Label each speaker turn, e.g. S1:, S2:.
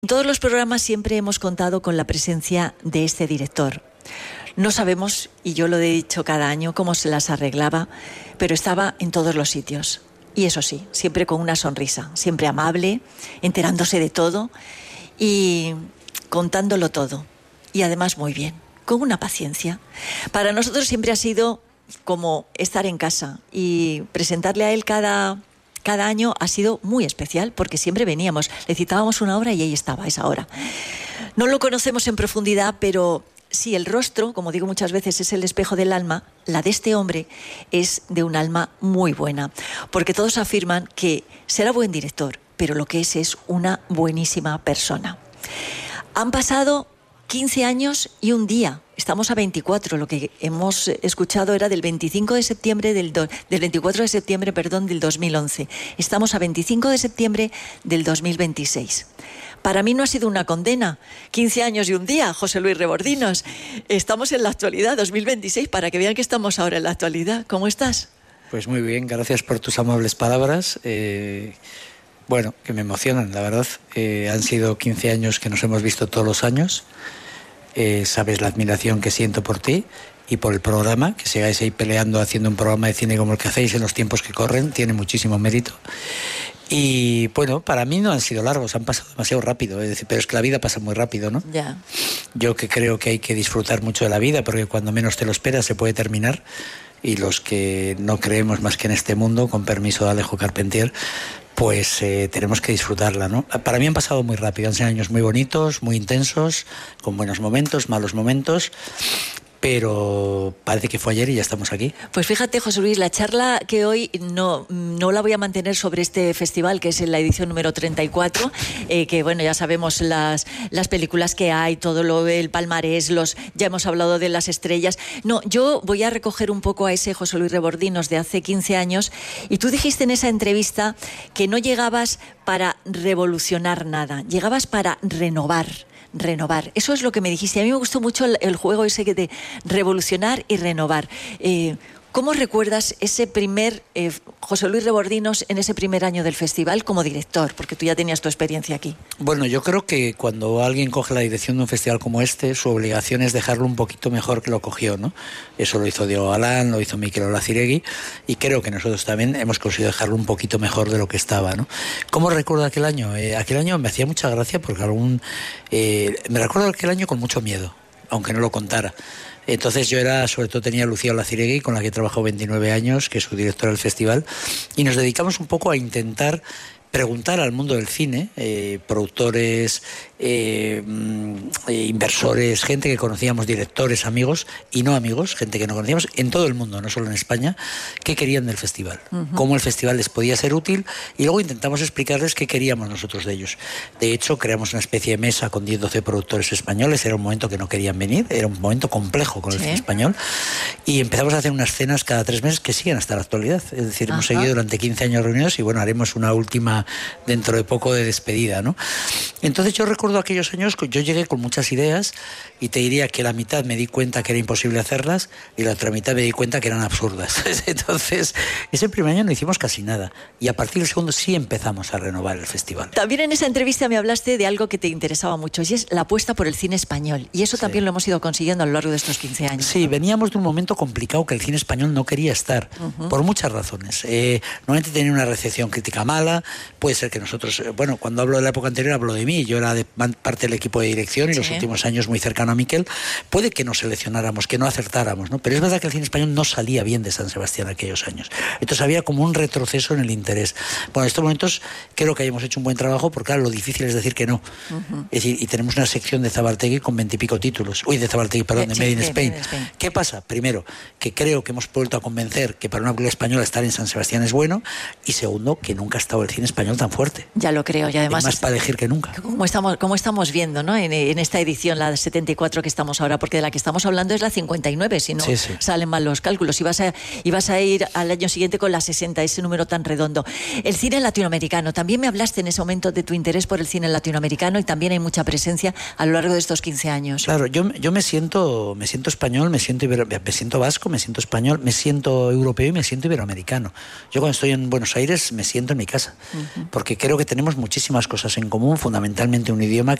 S1: En todos los programas siempre hemos contado con la presencia de este director. No sabemos, y yo lo he dicho cada año, cómo se las arreglaba, pero estaba en todos los sitios. Y eso sí, siempre con una sonrisa, siempre amable, enterándose de todo y contándolo todo. Y además muy bien, con una paciencia. Para nosotros siempre ha sido como estar en casa, y presentarle a él cada año ha sido muy especial, porque siempre veníamos, le citábamos una hora y ahí estaba, esa hora. No lo conocemos en profundidad, pero sí, el rostro, como digo muchas veces, es el espejo del alma. La de este hombre es de un alma muy buena, porque todos afirman que será buen director, pero lo que es una buenísima persona. Han pasado 15 años y un día. Estamos a 24, lo que hemos escuchado era del 25 de septiembre del 24 de septiembre, del 2011. Estamos a 25 de septiembre del 2026. Para mí no ha sido una condena. 15 años y un día, José Luis Rebordinos. Estamos en la actualidad, 2026, para que vean que estamos ahora en la actualidad. ¿Cómo estás?
S2: Pues muy bien, gracias por tus amables palabras. Bueno, que me emocionan, la verdad. Han sido 15 años que nos hemos visto todos los años. Sabes la admiración que siento por ti y por el programa, que sigáis ahí peleando haciendo un programa de cine como el que hacéis en los tiempos que corren, tiene muchísimo mérito. Y bueno, para mí no han sido largos, han pasado demasiado rápido, es decir, pero es que la vida pasa muy rápido, ¿no?
S1: Ya.
S2: Yo que creo que hay que disfrutar mucho de la vida, porque cuando menos te lo esperas se puede terminar, y los que no creemos más que en este mundo, con permiso de Alejo Carpentier, pues tenemos que disfrutarla, ¿no? Para mí han pasado muy rápido, han sido años muy bonitos, muy intensos, con buenos momentos, malos momentos, pero parece que fue ayer y ya estamos aquí.
S1: Pues fíjate, José Luis, la charla que hoy no la voy a mantener sobre este festival, que es en la edición número 34, que bueno, ya sabemos las películas que hay, todo el palmarés, ya hemos hablado de las estrellas. No, yo voy a recoger un poco a ese José Luis Rebordinos de hace 15 años, y tú dijiste en esa entrevista que no llegabas para revolucionar nada, llegabas para renovar. Eso es lo que me dijiste. A mí me gustó mucho el juego ese de revolucionar y renovar. ¿Cómo recuerdas ese primer José Luis Rebordinos en ese primer año del festival como director? Porque tú ya tenías tu experiencia aquí.
S2: Bueno, yo creo que cuando alguien coge la dirección de un festival como este, su obligación es dejarlo un poquito mejor que lo cogió, ¿no? Eso lo hizo Diego Galán, lo hizo Mikel Olaciregui, y creo que nosotros también hemos conseguido dejarlo un poquito mejor de lo que estaba, ¿no? ¿Cómo recuerdo aquel año? Aquel año me hacía mucha gracia porque me recuerdo aquel año con mucho miedo, aunque no lo contara. Entonces yo sobre todo tenía a Lucía Olaciregui, con la que he trabajado 29 años, que es su directora del festival, y nos dedicamos un poco a intentar preguntar al mundo del cine, productores, inversores, gente que conocíamos, directores, amigos y no amigos, gente que no conocíamos, en todo el mundo, no solo en España, qué querían del festival, cómo el festival les podía ser útil, y luego intentamos explicarles qué queríamos nosotros de ellos. De hecho, creamos una especie de mesa con 10-12 productores españoles. Era un momento que no querían venir, era un momento complejo con el cine español, y empezamos a hacer unas cenas cada 3 meses que siguen hasta la actualidad. Es decir, hemos seguido durante 15 años reunidos, y bueno, haremos una última dentro de poco de despedida, ¿no? Entonces yo recuerdo aquellos años, yo llegué con muchas ideas, y te diría que la mitad me di cuenta que era imposible hacerlas y la otra mitad me di cuenta que eran absurdas. Entonces, ese primer año no hicimos casi nada, y a partir del segundo sí empezamos a renovar el festival.
S1: También en esa entrevista me hablaste de algo que te interesaba mucho, y es la apuesta por el cine español, y eso también lo hemos ido consiguiendo a lo largo de estos 15 años.
S2: Sí, veníamos de un momento complicado que el cine español no quería estar, por muchas razones. Normalmente tenía una recepción crítica mala, puede ser que nosotros, bueno, cuando hablo de la época anterior hablo de mí, yo era parte del equipo de dirección y los últimos años muy cercano a Miquel. Puede que no seleccionáramos, que no acertáramos, ¿no? Pero es verdad que el cine español no salía bien de San Sebastián aquellos años. Entonces había como un retroceso en el interés. Bueno, en estos momentos creo que hayamos hecho un buen trabajo, porque claro, lo difícil es decir que no. Es decir, y tenemos una sección de Zabaltegui con 20 y pico títulos. De Zabaltegui, perdón, de Made in Spain. ¿Qué pasa? Primero, que creo que hemos vuelto a convencer que para una película española estar en San Sebastián es bueno, y segundo, que nunca ha estado el cine español tan fuerte.
S1: Ya lo creo, y además...
S2: Hay más para elegir que nunca.
S1: Como estamos viendo, ¿no? En esta edición, la 74 que estamos ahora, porque de la que estamos hablando es la 59, si no salen mal los cálculos. Y vas a ir al año siguiente con la 60, ese número tan redondo. El cine latinoamericano, también me hablaste en ese momento de tu interés por el cine latinoamericano, y también hay mucha presencia a lo largo de estos 15 años.
S2: Claro, yo me siento español, me siento vasco, me siento español, me siento europeo y me siento iberoamericano. Yo cuando estoy en Buenos Aires me siento en mi casa. porque creo que tenemos muchísimas cosas en común, fundamentalmente un idioma